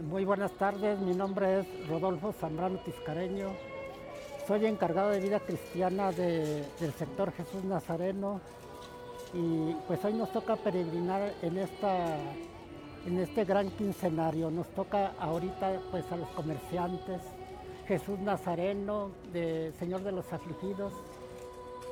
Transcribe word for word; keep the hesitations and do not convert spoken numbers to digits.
Muy buenas tardes, mi nombre es Rodolfo Zambrano Tiscareño. Soy encargado de vida cristiana de- del sector Jesús Nazareno y pues hoy nos toca peregrinar en, esta, en este gran quincenario. Nos toca ahorita pues a los comerciantes, Jesús Nazareno, de Señor de los Afligidos,